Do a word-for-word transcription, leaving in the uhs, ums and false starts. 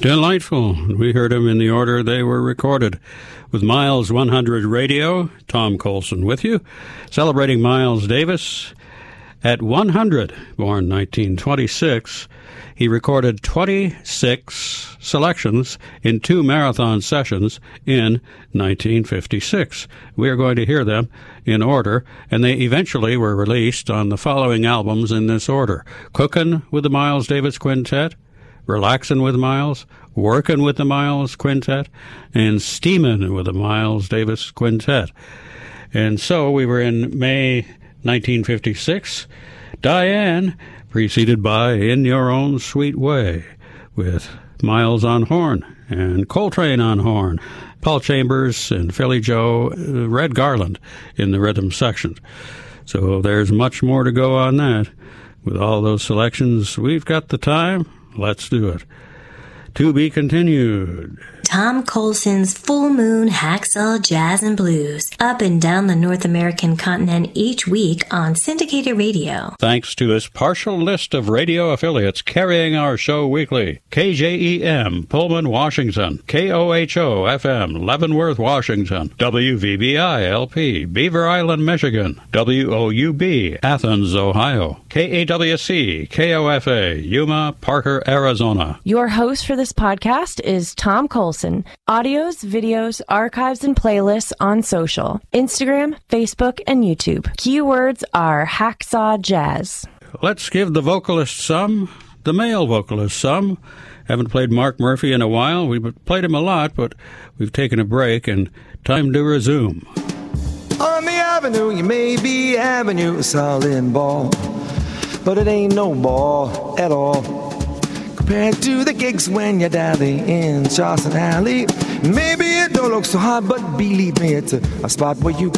Delightful. We heard them in the order they were recorded. With Miles one hundred Radio, Tom Colson with you, celebrating Miles Davis. At one hundred, born nineteen twenty-six, he recorded twenty-six selections in two marathon sessions in nineteen fifty-six. We are going to hear them in order, and they eventually were released on the following albums in this order: Cookin' with the Miles Davis Quintet, Relaxin' with Miles, Workin' with the Miles Quintet, and Steamin' with the Miles Davis Quintet. And so we were in May nineteen fifty-six. Diane, preceded by In Your Own Sweet Way, with Miles on horn and Coltrane on horn, Paul Chambers and Philly Joe, uh, Red Garland in the rhythm section. So there's much more to go on that. With all those selections, we've got the time. Let's do it. To be continued. Tom Colson's Full Moon Hacksaw Jazz and Blues, up and down the North American continent each week on syndicated radio. Thanks to this partial list of radio affiliates carrying our show weekly: K J E M, Pullman, Washington; K O H O F M, Leavenworth, Washington; W V B I L P, Beaver Island, Michigan; W O U B, Athens, Ohio; K A W C, K O F A, Yuma, Parker, Arizona. Your host for this podcast is Tom Colson. Audios, videos, archives, and playlists on social: Instagram, Facebook, and YouTube. Keywords are Hacksaw Jazz. Let's give the vocalist some, the male vocalist some. Haven't played Mark Murphy in a while. We've played him a lot, but we've taken a break, and time to resume. On the avenue, you may be having you a solid ball, but it ain't no ball at all compared to the gigs when you're dally in Charleston Alley. Maybe it don't look so hard, but believe me, it's a, a spot where you